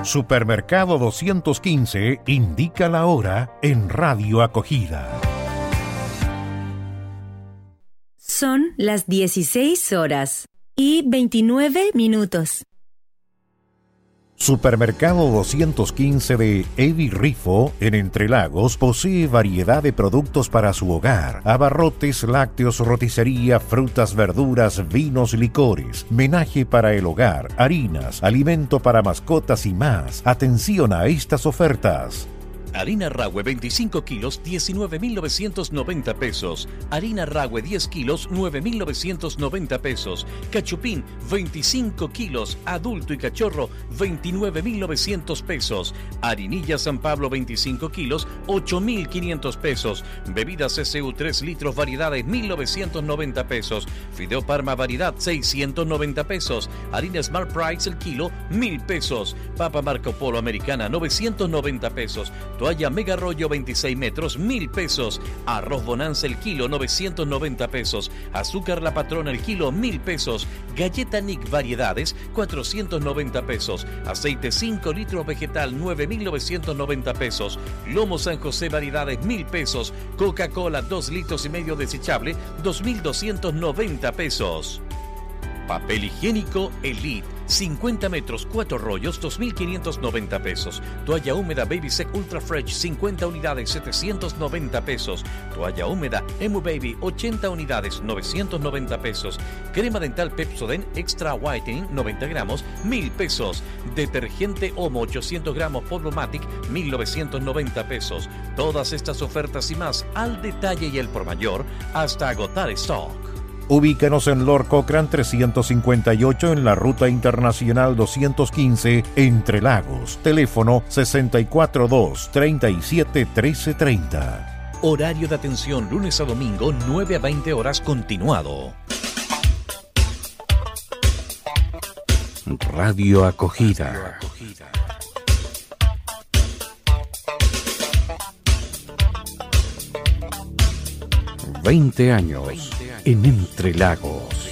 Supermercado 215 indica la hora en Radio Acogida. Son las 16:29. Supermercado 215 de Evi Rifo, en Entre Lagos, posee variedad de productos para su hogar: abarrotes, lácteos, roticería, frutas, verduras, vinos, licores, menaje para el hogar, harinas, alimento para mascotas y más. Atención a estas ofertas. Harina Rahue 25 kilos, 19.990 pesos. Harina Rahue 10 kilos, 9.990 pesos. Cachupín 25 kilos, adulto y cachorro, 29.900 pesos. Harinilla San Pablo 25 kilos, 8.500 pesos. Bebidas SU 3 litros, variedades 1.990 pesos. Fideo Parma variedad 690 pesos. Harina Smart Price el kilo, 1.000 pesos. Papa Marco Polo americana 990 pesos. Toalla Mega Rollo 26 metros, 1.000 pesos. Arroz Bonanza el kilo, 990 pesos. Azúcar La Patrona el kilo, 1.000 pesos. Galleta Nick variedades, 490 pesos. Aceite 5 litros vegetal, 9.990 pesos. Lomo San José variedades, 1.000 pesos. Coca-Cola 2 litros y medio desechable, 2.290 pesos. Papel higiénico Elite, 50 metros, 4 rollos, 2.590 pesos. Toalla húmeda Baby Sec Ultra Fresh, 50 unidades, 790 pesos. Toalla húmeda Emu Baby, 80 unidades, 990 pesos. Crema dental Pepsodent Extra Whitening, 90 gramos, 1.000 pesos. Detergente Omo, 800 gramos Polvomatic, 1.990 pesos. Todas estas ofertas y más al detalle y el por mayor hasta agotar stock. Ubícanos en Lord Cochrane 358 en la Ruta Internacional 215, Entre Lagos. Teléfono 642-371330. Horario de atención lunes a domingo, 9 a 20 horas continuado. Radio Acogida. 20 años en Entre Lagos.